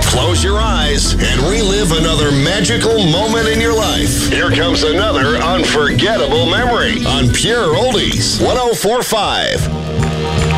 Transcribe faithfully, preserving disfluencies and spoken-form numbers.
Close your eyes and relive another magical moment in your life. Here comes another unforgettable memory on Pure Oldies one oh four point five.